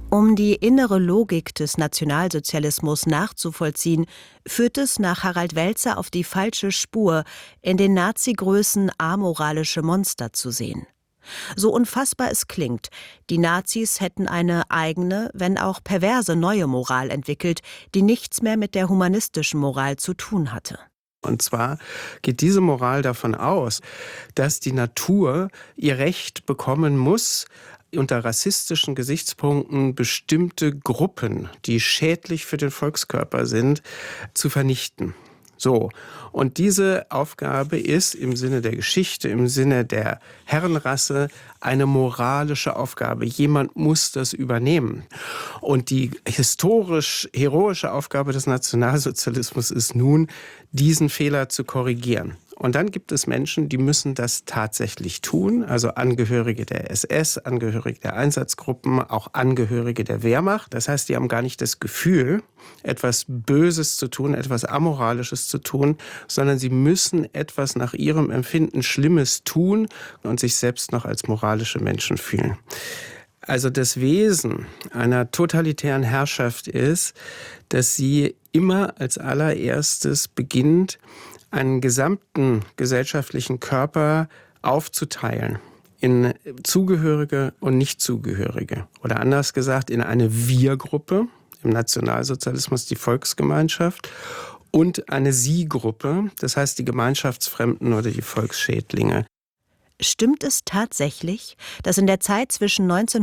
Um die innere Logik des Nationalsozialismus nachzuvollziehen, führt es nach Harald Welzer auf die falsche Spur, in den Nazi-Größen amoralische Monster zu sehen. So unfassbar es klingt, die Nazis hätten eine eigene, wenn auch perverse neue Moral entwickelt, die nichts mehr mit der humanistischen Moral zu tun hatte. Und zwar geht diese Moral davon aus, dass die Natur ihr Recht bekommen muss, unter rassistischen Gesichtspunkten bestimmte Gruppen, die schädlich für den Volkskörper sind, zu vernichten. So, und diese Aufgabe ist im Sinne der Geschichte, im Sinne der Herrenrasse eine moralische Aufgabe. Jemand muss das übernehmen. Und die historisch-heroische Aufgabe des Nationalsozialismus ist nun, diesen Fehler zu korrigieren. Und dann gibt es Menschen, die müssen das tatsächlich tun, also Angehörige der SS, Angehörige der Einsatzgruppen, auch Angehörige der Wehrmacht. Das heißt, die haben gar nicht das Gefühl, etwas Böses zu tun, etwas Amoralisches zu tun, sondern sie müssen etwas nach ihrem Empfinden Schlimmes tun und sich selbst noch als moralische Menschen fühlen. Also das Wesen einer totalitären Herrschaft ist, dass sie immer als allererstes beginnt, einen gesamten gesellschaftlichen Körper aufzuteilen in Zugehörige und Nichtzugehörige. Oder anders gesagt, in eine Wir-Gruppe, im Nationalsozialismus die Volksgemeinschaft, und eine Sie-Gruppe, das heißt die Gemeinschaftsfremden oder die Volksschädlinge. Stimmt es tatsächlich, dass in der Zeit zwischen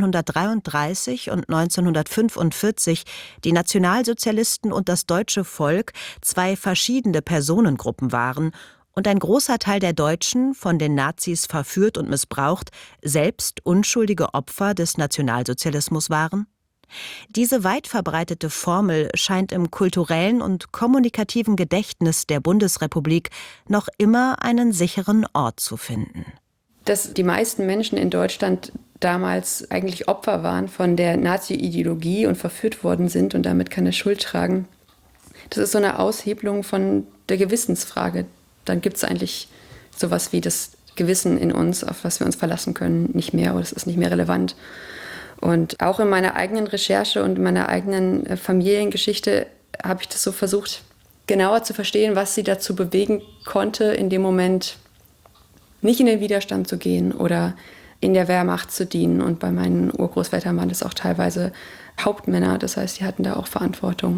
1933 und 1945 die Nationalsozialisten und das deutsche Volk zwei verschiedene Personengruppen waren und ein großer Teil der Deutschen, von den Nazis verführt und missbraucht, selbst unschuldige Opfer des Nationalsozialismus waren? Diese weit verbreitete Formel scheint im kulturellen und kommunikativen Gedächtnis der Bundesrepublik noch immer einen sicheren Ort zu finden. Dass die meisten Menschen in Deutschland damals eigentlich Opfer waren von der Nazi-Ideologie und verführt worden sind und damit keine Schuld tragen, das ist so eine Aushebelung von der Gewissensfrage. Dann gibt es eigentlich sowas wie das Gewissen in uns, auf was wir uns verlassen können, nicht mehr, oder es ist nicht mehr relevant. Und auch in meiner eigenen Recherche und in meiner eigenen Familiengeschichte habe ich das so versucht, genauer zu verstehen, was sie dazu bewegen konnte, in dem Moment nicht in den Widerstand zu gehen oder in der Wehrmacht zu dienen. Und bei meinen Urgroßvätern waren das auch teilweise Hauptmänner, das heißt, die hatten da auch Verantwortung.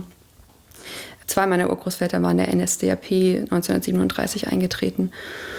2 meiner Urgroßväter waren der NSDAP 1937 eingetreten.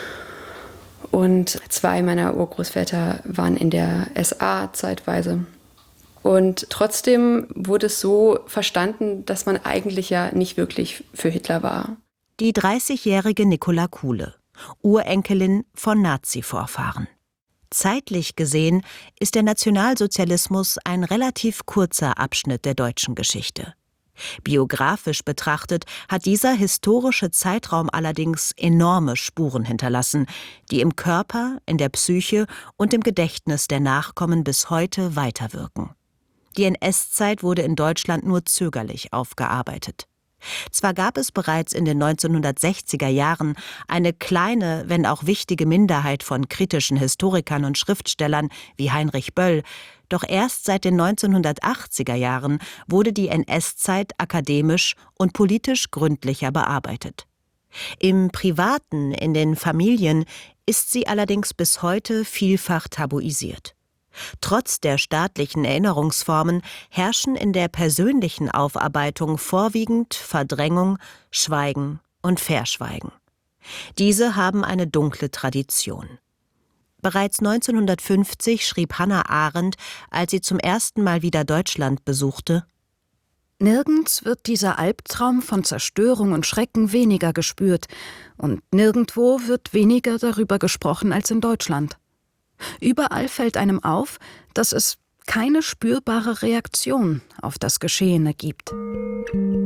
Und 2 meiner Urgroßväter waren in der SA zeitweise. Und trotzdem wurde es so verstanden, dass man eigentlich ja nicht wirklich für Hitler war. Die 30-jährige Nicola Kuhle, Urenkelin von Nazi-Vorfahren. Zeitlich gesehen ist der Nationalsozialismus ein relativ kurzer Abschnitt der deutschen Geschichte. Biografisch betrachtet hat dieser historische Zeitraum allerdings enorme Spuren hinterlassen, die im Körper, in der Psyche und im Gedächtnis der Nachkommen bis heute weiterwirken. Die NS-Zeit wurde in Deutschland nur zögerlich aufgearbeitet. Zwar gab es bereits in den 1960er Jahren eine kleine, wenn auch wichtige Minderheit von kritischen Historikern und Schriftstellern wie Heinrich Böll, doch erst seit den 1980er Jahren wurde die NS-Zeit akademisch und politisch gründlicher bearbeitet. Im Privaten, in den Familien, ist sie allerdings bis heute vielfach tabuisiert. Trotz der staatlichen Erinnerungsformen herrschen in der persönlichen Aufarbeitung vorwiegend Verdrängung, Schweigen und Verschweigen. Diese haben eine dunkle Tradition. Bereits 1950 schrieb Hannah Arendt, als sie zum ersten Mal wieder Deutschland besuchte: Nirgends wird dieser Albtraum von Zerstörung und Schrecken weniger gespürt, und nirgendwo wird weniger darüber gesprochen als in Deutschland. Überall fällt einem auf, dass es keine spürbare Reaktion auf das Geschehene gibt.